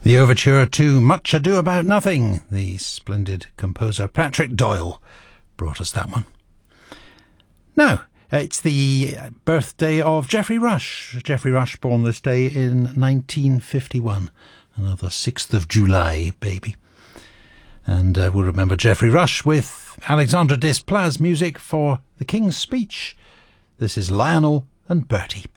The overture to Much Ado About Nothing. The splendid composer Patrick Doyle brought us that one. Now, it's the birthday of Geoffrey Rush. Geoffrey Rush born this day in 1951. Another 6th of July baby. And we'll remember Geoffrey Rush with Alexandre Desplat's music for The King's Speech. This is Lionel and Bertie.